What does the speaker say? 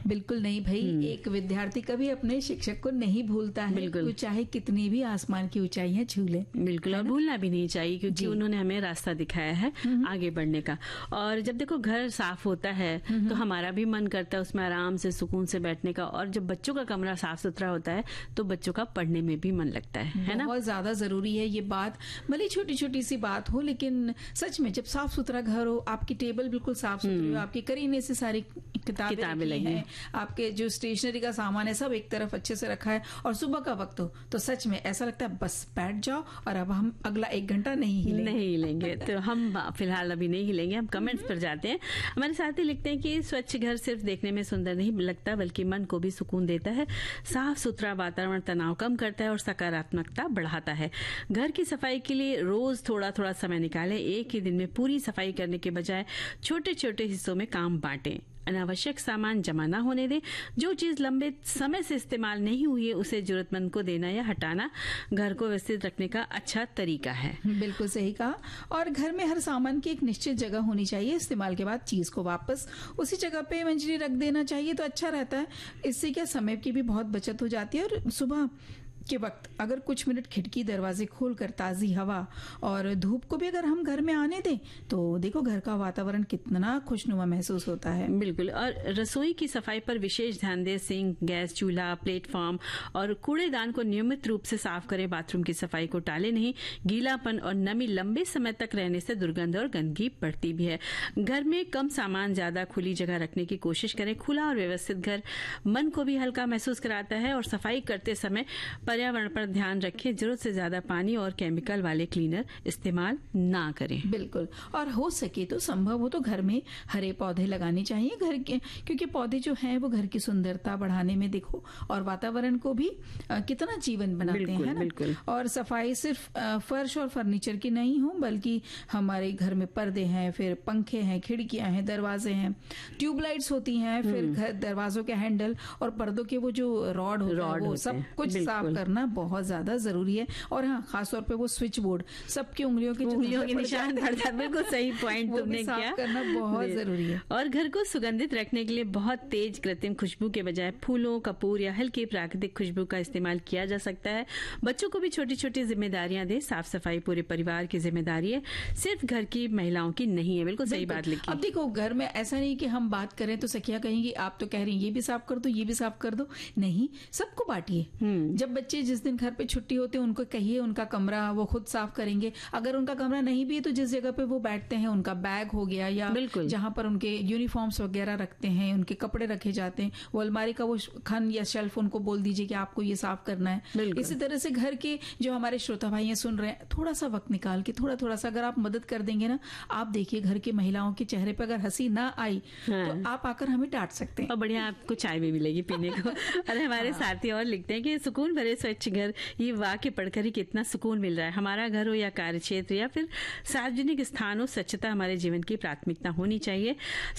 बिल्कुल नहीं भाई, एक विद्यार्थी कभी अपने शिक्षक को नहीं भूलता है, तो चाहे कितनी भी आसमान की ऊंचाइयां छू ले। बिल्कुल, और भूलना भी नहीं चाहिए, क्योंकि उन्होंने हमें रास्ता दिखाया है आगे बढ़ने का। और जब देखो घर साफ होता है तो हमारा भी मन करता है उसमें आराम से सुकून से बैठने का, और जब बच्चों का कमरा साफ सुथरा होता है तो बच्चों का पढ़ने में भी मन लगता है ना। बहुत ज्यादा जरूरी है ये बात, भले छोटी छोटी सी बात हो, लेकिन सच में जब साफ सुथरा घर हो, आपकी टेबल बिल्कुल साफ सुथरी हो, आपके करीने से सारी किताबें लगी हैं, आपके जो स्टेशनरी का सामान है सब एक तरफ अच्छे से रखा है, और सुबह का वक्त हो तो सच में ऐसा लगता है बस बैठ जाओ और अब हम अगला 1 घंटा नहीं हिलेंगे। तो हम फिलहाल अभी नहीं हिलेंगे, हम कमेंट्स पर जाते हैं। हमारे साथी लिखते हैं कि स्वच्छ घर सिर्फ देखने में सुंदर नहीं लगता, बल्कि मन को भी सुकून देता है। साफ सुथरा वातावरण तनाव कम करता है और सकारात्मकता बढ़ाता है। घर की सफाई के लिए रोज थोड़ा थोड़ा समय निकालें। एक ही दिन में पूरी सफाई करने के बजाय छोटे छोटे हिस्सों में काम बांटें। अनावश्यक सामान जमा न होने दें। जो चीज लंबे समय से इस्तेमाल नहीं हुई है उसे जरूरतमंद को देना या हटाना घर को व्यवस्थित रखने का अच्छा तरीका है। बिल्कुल सही कहा। और घर में हर सामान की एक निश्चित जगह होनी चाहिए। इस्तेमाल के बाद चीज को वापस उसी जगह पे मंजरी रख देना चाहिए तो अच्छा रहता है। इससे क्या समय की भी बहुत बचत हो जाती है। और सुबह के वक्त अगर कुछ मिनट खिड़की दरवाजे खोलकर ताजी हवा और धूप को भी अगर हम घर में आने दें तो देखो घर का वातावरण कितना खुशनुमा महसूस होता है। बिल्कुल। और रसोई की सफाई पर विशेष ध्यान दें। सिंक, गैस चूल्हा, प्लेटफॉर्म और कूड़ेदान को नियमित रूप से साफ करें। बाथरूम की सफाई को टाले नहीं। गीलापन और नमी लंबे समय तक रहने से दुर्गंध और गंदगी बढ़ती भी है। घर में कम सामान, ज्यादा खुली जगह रखने की कोशिश करें। खुला और व्यवस्थित घर मन को भी हल्का महसूस कराता है। और सफाई करते समय पर्यावरण पर ध्यान रखें। जरूरत से ज्यादा पानी और केमिकल वाले क्लीनर इस्तेमाल ना करें। बिल्कुल। और हो सके तो संभव हो तो घर में हरे पौधे लगाने चाहिए घर के, क्योंकि पौधे जो हैं वो घर की सुंदरता बढ़ाने में देखो और वातावरण को भी कितना जीवन बनाते हैं ना। बिल्कुल। और सफाई सिर्फ फर्श और फर्नीचर की नहीं हो, बल्कि हमारे घर में पर्दे हैं, फिर पंखे हैं, खिड़कियां हैं, दरवाजे हैं, ट्यूबलाइट्स होती हैं, फिर घर दरवाजों के हैंडल और पर्दों के वो जो रॉड वो सब कुछ साफ करना बहुत ज्यादा जरूरी है। और हाँ, खासतौर पे वो स्विच बोर्ड सबकी उंगलियों के निशान पड़ता है। बिल्कुल सही पॉइंट तुमने किया, करना बहुत जरूरी है। और घर को सुगंधित रखने के लिए बहुत तेज कृत्रिम खुशबू के बजाय फूलों, कपूर या हल्की प्राकृतिक खुशबू का इस्तेमाल किया जा सकता है। बच्चों को भी छोटी छोटी जिम्मेदारियां दें। साफ सफाई पूरे परिवार की जिम्मेदारी है, सिर्फ घर की महिलाओं की नहीं है। बिल्कुल सही बात लिखी। अब देखो घर में ऐसा नहीं कि हम बात करें तो सखिया कहेंगी आप तो कह रही हैं ये भी साफ कर दो, ये भी साफ कर दो। नहीं, सबको बांटिए। जब बच्चे जिस दिन घर पे छुट्टी होते हैं उनको कहिए उनका कमरा वो खुद साफ करेंगे। अगर उनका कमरा नहीं भी है तो जिस जगह पे वो बैठते हैं उनका बैग हो गया या जहां पर उनके यूनिफॉर्म्स वगैरह रखते हैं, उनके कपड़े रखे जाते हैं, वो अलमारी का वो खन या शेल्फ उनको बोल दीजिए कि आपको ये साफ करना है। इसी तरह से घर के जो हमारे श्रोता भाई हैं सुन रहे हैं, थोड़ा सा वक्त निकाल के थोड़ा सा अगर आप मदद कर देंगे ना, आप देखिए घर की महिलाओं के चेहरे पर अगर हंसी ना आई तो आप आकर हमें डांट सकते हैं और बढ़िया आपको चाय भी मिलेगी पीने को। और हमारे साथी और लिखते हैं कि सुकून भरे स्वच्छ घर, ये वाक्य पढ़कर ही कितना सुकून मिल रहा है। हमारा घर हो या कार्य क्षेत्र या फिर सार्वजनिक स्थान हो, स्वच्छता हमारे जीवन की प्राथमिकता होनी चाहिए।